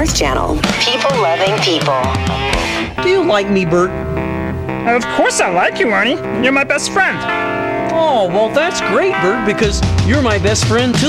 North Channel. People loving people. Do you like me, Bert? Of course I like you, Ernie. You're my best friend. Oh, well, that's great, Bert, because you're my best friend, too.